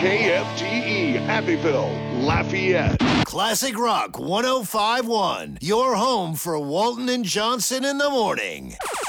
KFTE Abbeville, Lafayette. Classic Rock 105.1, your home for Walton and Johnson in the morning.